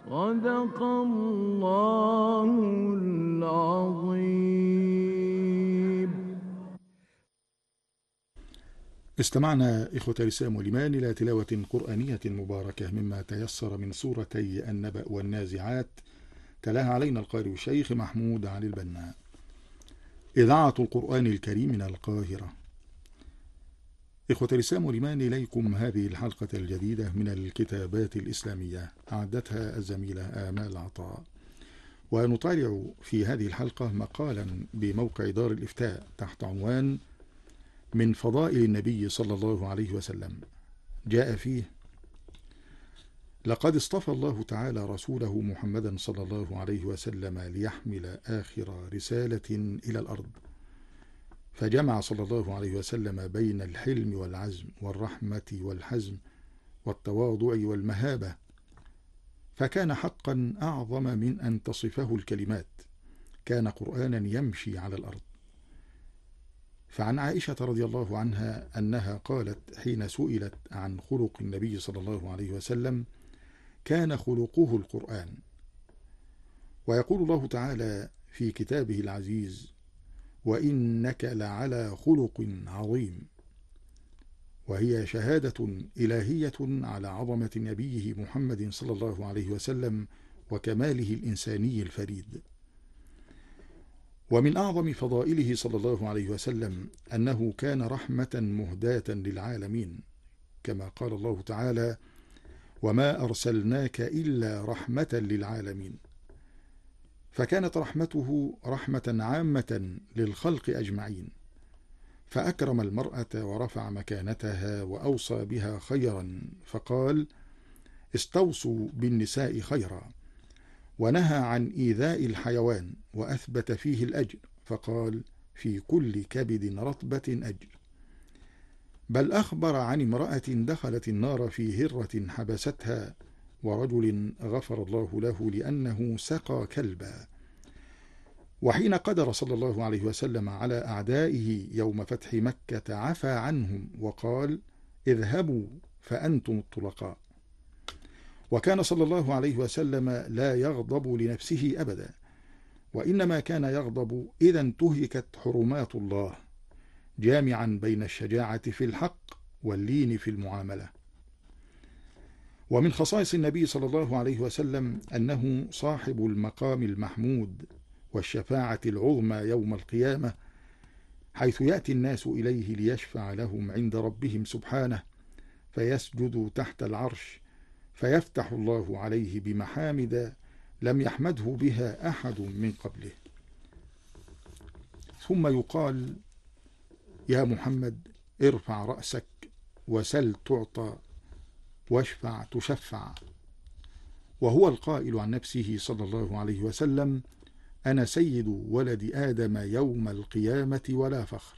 صدق الله العظيم. استمعنا إخوة الإسلام والإيمان إلى تلاوة قرآنية مباركة مما تيسر من سورتي النبأ والنازعات، تلاها علينا القارئ الشيخ محمود علي البنا. إذاعة القرآن الكريم من القاهرة. إخوة الإسلام والإيمان، إليكم هذه الحلقة الجديدة من الكتابات الإسلامية، أعدتها الزميلة آمال عطاء. ونطالع في هذه الحلقة مقالا بموقع دار الإفتاء تحت عنوان من فضائل النبي صلى الله عليه وسلم. جاء فيه: لقد اصطفى الله تعالى رسوله محمدا صلى الله عليه وسلم ليحمل آخر رسالة إلى الأرض، فجمع صلى الله عليه وسلم بين الحلم والعزم والرحمة والحزم والتواضع والمهابة، فكان حقا أعظم من أن تصفه الكلمات، كان قرآنا يمشي على الأرض. فعن عائشة رضي الله عنها أنها قالت حين سئلت عن خلق النبي صلى الله عليه وسلم: كان خلقه القرآن. ويقول الله تعالى في كتابه العزيز: وإنك لعلى خلق عظيم، وهي شهادة إلهية على عظمة نبيه محمد صلى الله عليه وسلم وكماله الإنساني الفريد. ومن أعظم فضائله صلى الله عليه وسلم أنه كان رحمة مهداة للعالمين، كما قال الله تعالى: وما أرسلناك إلا رحمة للعالمين. فكانت رحمته رحمة عامة للخلق أجمعين، فأكرم المرأة ورفع مكانتها وأوصى بها خيرا، فقال: استوصوا بالنساء خيرا. ونهى عن إيذاء الحيوان وأثبت فيه الأجر، فقال: في كل كبد رطبة أجر. بل أخبر عن امرأة دخلت النار في هرة حبستها، ورجل غفر الله له لأنه سقى كلبا. وحين قدر صلى الله عليه وسلم على أعدائه يوم فتح مكة عفى عنهم وقال: اذهبوا فأنتم الطلقاء. وكان صلى الله عليه وسلم لا يغضب لنفسه أبدا، وإنما كان يغضب إذا انتهكت حرمات الله، جامعا بين الشجاعة في الحق واللين في المعاملة. ومن خصائص النبي صلى الله عليه وسلم أنه صاحب المقام المحمود والشفاعة العظمى يوم القيامة، حيث يأتي الناس إليه ليشفع لهم عند ربهم سبحانه، فيسجد تحت العرش، فيفتح الله عليه بمحامد لم يحمده بها أحد من قبله، ثم يقال: يا محمد ارفع رأسك وسل تعطى واشفع تشفع. وهو القائل عن نفسه صلى الله عليه وسلم: أنا سيد ولد آدم يوم القيامة ولا فخر.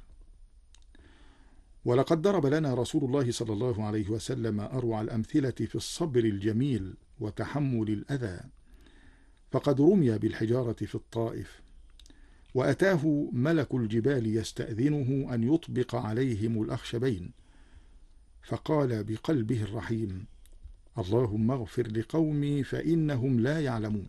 ولقد ضرب لنا رسول الله صلى الله عليه وسلم أروع الأمثلة في الصبر الجميل وتحمل الأذى، فقد رمي بالحجارة في الطائف، وأتاه ملك الجبال يستأذنه أن يطبق عليهم الأخشبين، فقال بقلبه الرحيم: اللهم اغفر لقومي فإنهم لا يعلمون.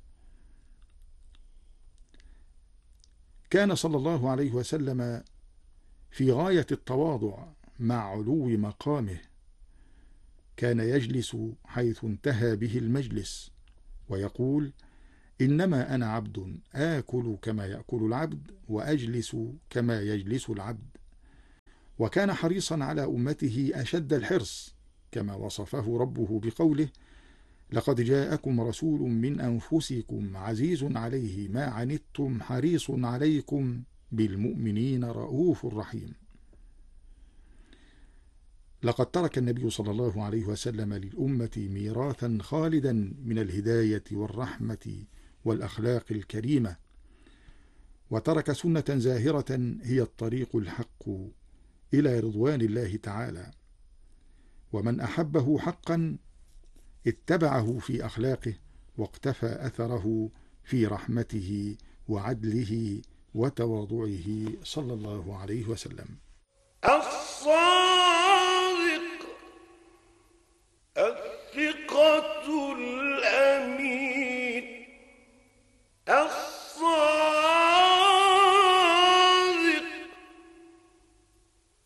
كان صلى الله عليه وسلم في غاية التواضع مع علو مقامه، كان يجلس حيث انتهى به المجلس ويقول: إنما أنا عبد آكل كما يأكل العبد وأجلس كما يجلس العبد. وكان حريصا على أمته أشد الحرص، كما وصفه ربه بقوله: لقد جاءكم رسول من أنفسكم عزيز عليه ما عنتم حريص عليكم بالمؤمنين رؤوف رحيم. لقد ترك النبي صلى الله عليه وسلم للأمة ميراثا خالدا من الهداية والرحمة والأخلاق الكريمة، وترك سنة زاهرة هي الطريق الحق إلى رضوان الله تعالى. ومن أحبه حقا اتبعه في أخلاقه، واقتفى أثره في رحمته وعدله وتواضعه صلى الله عليه وسلم. الصادق الثقة الأمين الصلاة